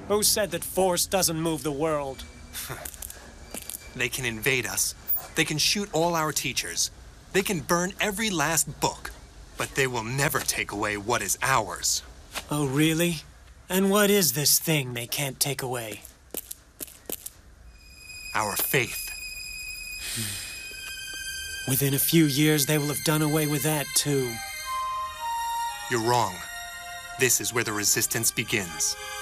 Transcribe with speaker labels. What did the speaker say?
Speaker 1: Who said that force doesn't move the world?
Speaker 2: They can invade us. They can shoot all our teachers. They can burn every last book. But they will never take away what is ours.
Speaker 1: Oh, really? And what is this thing they can't take away?
Speaker 2: Our faith.
Speaker 1: Within a few years, they will have done away with that, too.
Speaker 2: You're wrong. This is where the resistance begins.